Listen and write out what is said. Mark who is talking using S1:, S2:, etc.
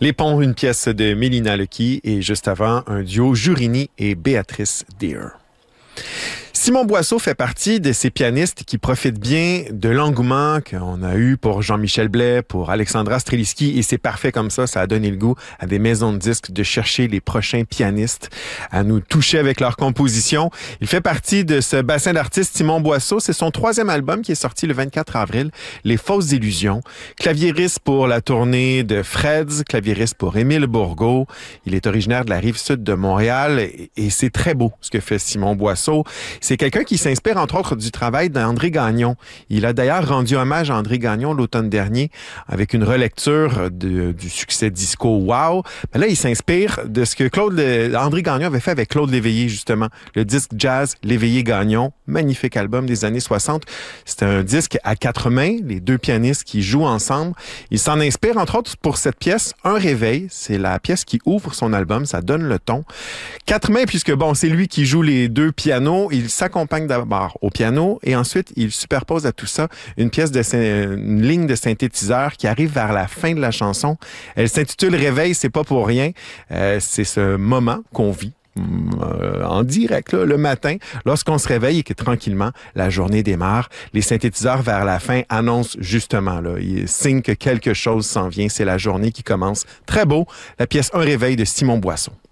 S1: Les Ponts, une pièce de Mélina Lecky et juste avant, un duo Jurini et Béatrice Deer. Simon Boisseau fait partie de ces pianistes qui profitent bien de l'engouement qu'on a eu pour Jean-Michel Blais, pour Alexandra Streliski, et c'est parfait comme ça a donné le goût à des maisons de disques de chercher les prochains pianistes à nous toucher avec leur composition. Il fait partie de ce bassin d'artistes Simon Boisseau. C'est son 3e album qui est sorti le 24 avril, Les Fausses Illusions. Claviériste pour la tournée de Freds, claviériste pour Émile Bourgault. Il est originaire de la Rive-Sud de Montréal et c'est très beau ce que fait Simon Boisseau. C'est quelqu'un qui s'inspire, entre autres, du travail d'André Gagnon. Il a d'ailleurs rendu hommage à André Gagnon l'automne dernier avec une relecture du succès disco Wow. Mais là, il s'inspire de ce que André Gagnon avait fait avec Claude Léveillé, justement. Le disque jazz Léveillé-Gagnon. Magnifique album des années 60. C'est un disque à 4 mains, les 2 pianistes qui jouent ensemble. Il s'en inspire, entre autres, pour cette pièce, Un réveil. C'est la pièce qui ouvre son album. Ça donne le ton. 4 mains, puisque, bon, c'est lui qui joue les 2 pianos. Il s'accompagne d'abord au piano et ensuite il superpose à tout ça une ligne de synthétiseur qui arrive vers la fin de la chanson. Elle s'intitule Réveil, c'est pas pour rien. C'est ce moment qu'on vit en direct là, le matin, lorsqu'on se réveille et que tranquillement la journée démarre. Les synthétiseurs vers la fin annoncent justement, là, ils signent que quelque chose s'en vient. C'est la journée qui commence. Très beau, la pièce Un réveil de Simon Boisseau.